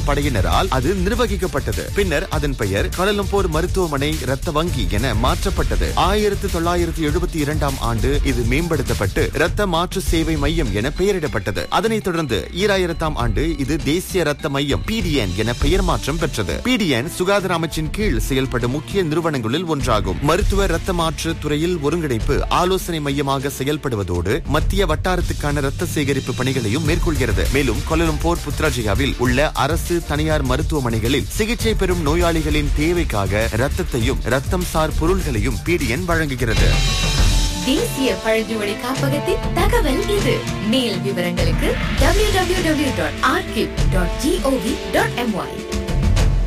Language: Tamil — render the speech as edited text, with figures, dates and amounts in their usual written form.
படையினரால் அது நிர்வகிக்கப்பட்டது. பின்னர் அதன் பெயர் கோலாலம்பூர் மருத்துவமனை இரத்த வங்கி என மாற்றப்பட்டது. 1972 ஆண்டு இது மேம்படுத்தப்பட்டு இரத்த மாற்று சேவை மையம் என பெயரிடப்பட்டது. அதனைத் தொடர்ந்து 2000 ஆண்டு இது தேசிய இரத்த மையம் PDN என பெயர் மாற்றம் பெற்றது. PDN சுகாதார அமைச்சின் கீழ் செயல்படும் முக்கிய நிறுவனங்களில் ஒன்றாகும். மருத்துவ இரத்த மாற்று துறையில் ஒருங்கிணைப்பு ஆலோசனை மையமாக செயல்படுவதோடு மத்திய வட்டாரத்துக்கான இரத்த சேகரிப்பு பணிகளையும் மேற்கொள்கிறது. மேலும் கோலாலம்பூர் புத்ராஜயாவில் உள்ள அரசு தனியார் மருத்துவமனைகளில் சிகிச்சை பெறும் நோயாளிகளின் தேவைக்காக இரத்தத்தையும் இரத்தம் சார் பொருள்களையும் PDN வழங்குகிறது. தேசிய பழங்குடி காப்பகத்தின் தகவல் இது. மேல் விவரங்களுக்கு www.archive.gov.my